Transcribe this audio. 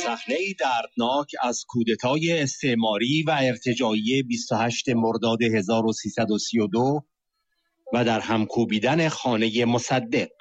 صحنه‌ای دردناک از کودتای استعماری و ارتجاعی 28 مرداد 1332 و در هم کوبیدن خانه مصدق.